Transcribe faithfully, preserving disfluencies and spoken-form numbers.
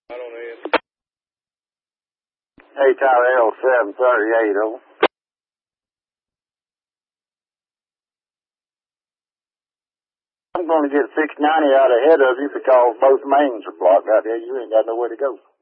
I don't know. Hey, Tyrell, seven thirty-eight, oh. I'm going to get six ninety out ahead of you because both mains are blocked out there. You ain't got nowhere to go.